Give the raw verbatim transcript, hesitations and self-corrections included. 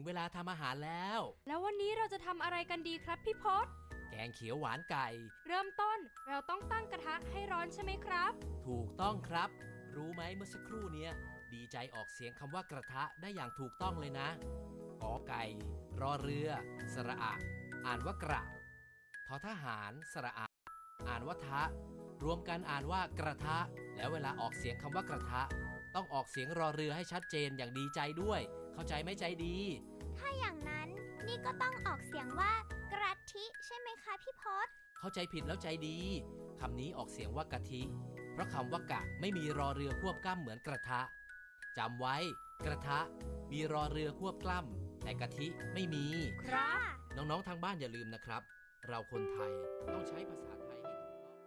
เวลาทำอาหารแล้วแล้ววันนี้เราจะทำอะไรกันดีครับพี่พศแกงเขียวหวานไก่เริ่มต้นเราต้องตั้งกระทะให้ร้อนใช่ไหมครับถูกต้องครับรู้ไหมเมื่อสักครู่เนี้ยดีใจออกเสียงคำว่ากระทะได้อย่างถูกต้องเลยนะกอไก่รอเรือสระอะอ่านว่ากระทอทหารสระอะอ่านว่าทะรวมกันอ่านว่ากระทะแล้วเวลาออกเสียงคำว่ากระทะต้องออกเสียงรอเรือให้ชัดเจนอย่างดีใจด้วยเข้าใจไหมใจดีถ้าอย่างนั้นนี่ก็ต้องออกเสียงว่ากระทิใช่ไหมคะพี่พศเข้าใจผิดแล้วใจดีคำนี้ออกเสียงว่ากะทิเพราะคำว่ากะไม่มีรอเรือควบกล้ำเหมือนกระทะจำไว้กระทะมีรอเรือควบกล้ำแต่กะทิไม่มีครับน้องๆทางบ้านอย่าลืมนะครับเราคนไทยต้องใช้ภาษา